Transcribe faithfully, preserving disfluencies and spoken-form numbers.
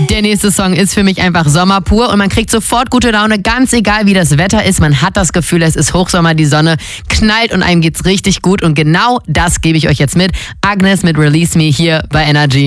Der nächste Song ist für mich einfach Sommer pur und man kriegt sofort gute Laune, ganz egal wie das Wetter ist. Man hat das Gefühl, es ist Hochsommer, die Sonne knallt und einem geht's richtig gut und genau das gebe ich euch jetzt mit. Agnes mit Release Me hier bei Energy.